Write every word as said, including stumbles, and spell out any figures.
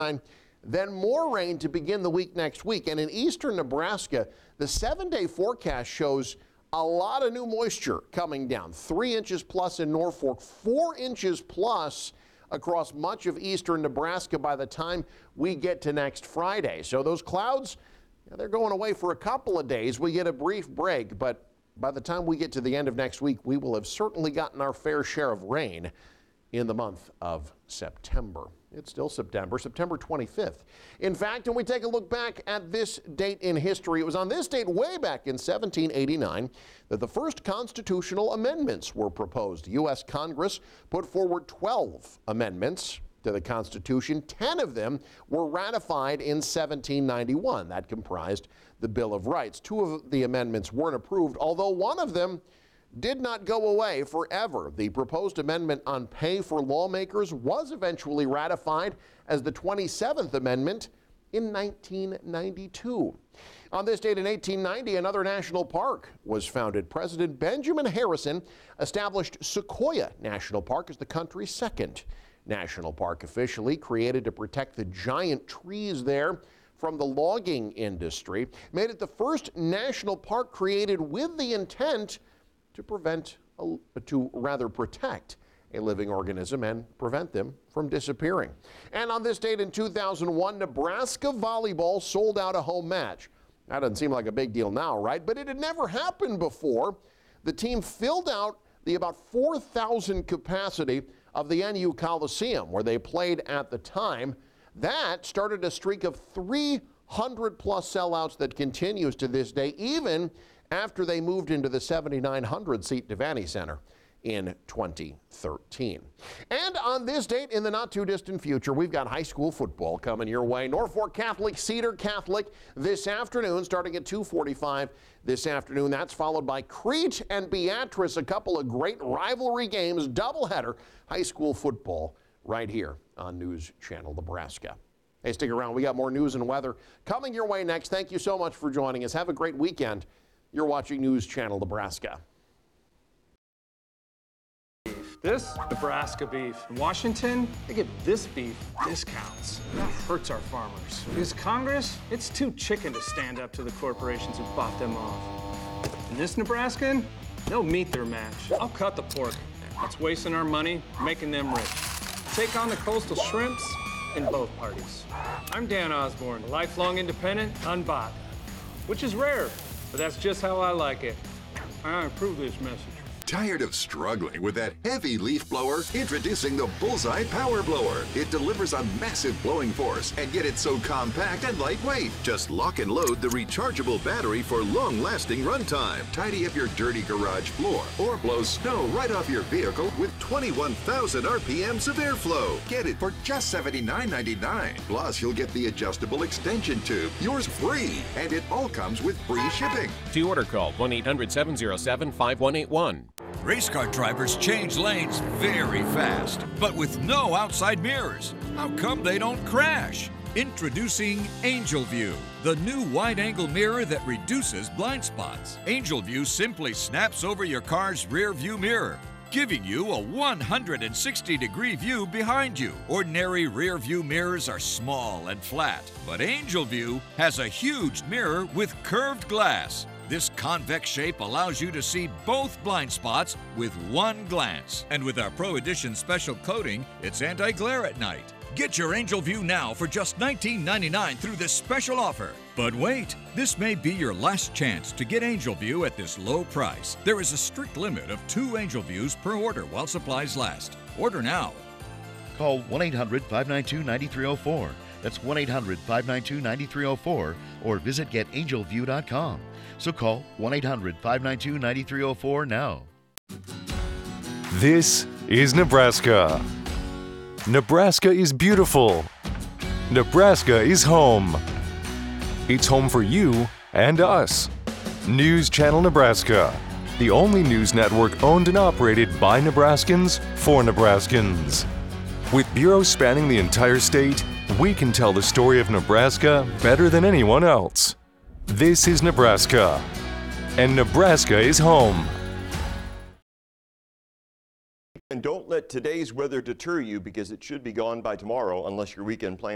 Then more rain to begin the week next week. And in eastern Nebraska, the seven-day forecast shows a lot of new moisture coming down. Three inches plus in Norfolk, four inches plus across much of eastern Nebraska by the time we get to next Friday. So those clouds, they're going away for a couple of days. We get a brief break, but by the time we get to the end of next week, we will have certainly gotten our fair share of rain in the month of September. It's still September, September twenty-fifth. In fact, when we take a look back at this date in history, it was on this date way back in seventeen eighty-nine that the first constitutional amendments were proposed. U S Congress put forward twelve amendments to the Constitution. ten of them were ratified in seventeen ninety-one. That comprised the Bill of Rights. Two of the amendments weren't approved, although one of them did not go away forever. The proposed amendment on pay for lawmakers was eventually ratified as the twenty-seventh Amendment in nineteen ninety-two. On this date in eighteen ninety, another national park was founded. President Benjamin Harrison established Sequoia National Park as the country's second national park, officially created to protect the giant trees there from the logging industry. Made it the first national park created with the intent to prevent, a, to rather protect a living organism and prevent them from disappearing. And on this date in two thousand one, Nebraska volleyball sold out a home match. That doesn't seem like a big deal now, right? But it had never happened before. The team filled out the about four thousand capacity of the N U Coliseum, where they played at the time. That started a streak of three hundred plus sellouts that continues to this day, even after they moved into the seventy-nine hundred seat Devaney Center in twenty thirteen. And on this date in the not too distant future, we've got high school football coming your way. Norfolk Catholic, Cedar Catholic this afternoon, starting at two forty-five this afternoon. That's followed by Crete and Beatrice, a couple of great rivalry games, doubleheader high school football right here on News Channel Nebraska. Hey, stick around. We got more news and weather coming your way next. Thank you so much for joining us. Have a great weekend. You're watching News Channel Nebraska. This Nebraska beef. In Washington, they give this beef discounts. That hurts our farmers. Because Congress, it's too chicken to stand up to the corporations who bought them off. And this Nebraskan, they'll meet their match. I'll cut the pork. That's wasting our money, making them rich. Take on the coastal shrimps in both parties. I'm Dan Osborne, lifelong independent, unbought, which is rare. But that's just how I like it. I approve this message. Tired of struggling with that heavy leaf blower? Introducing the Bullseye Power Blower. It delivers a massive blowing force, and yet it's so compact and lightweight. Just lock and load the rechargeable battery for long-lasting runtime. Tidy up your dirty garage floor or blow snow right off your vehicle with twenty-one thousand R P Ms of airflow. Get it for just seventy-nine ninety-nine. Plus, you'll get the adjustable extension tube, yours free, and it all comes with free shipping. To order, call one eight hundred seven oh seven five one eight one. Race car drivers change lanes very fast, but with no outside mirrors. How come they don't crash? Introducing Angel View, the new wide-angle mirror that reduces blind spots. Angel View simply snaps over your car's rear view mirror, giving you a one hundred sixty degree view behind you. Ordinary rear view mirrors are small and flat, but Angel View has a huge mirror with curved glass. This convex shape allows you to see both blind spots with one glance. And with our Pro Edition special coating, it's anti-glare at night. Get your Angel View now for just nineteen ninety-nine through this special offer. But wait, this may be your last chance to get Angel View at this low price. There is a strict limit of two Angel Views per order while supplies last. Order now. Call one eight hundred five nine two nine three zero four. That's one eight hundred five nine two nine three zero four or visit get angel view dot com. So call one eight hundred five nine two nine three zero four now. This is Nebraska. Nebraska is beautiful. Nebraska is home. It's home for you and us. News Channel Nebraska, the only news network owned and operated by Nebraskans for Nebraskans. With bureaus spanning the entire state, we can tell the story of Nebraska better than anyone else. This is Nebraska, and Nebraska is home. And don't let today's weather deter you, because it should be gone by tomorrow unless your weekend plans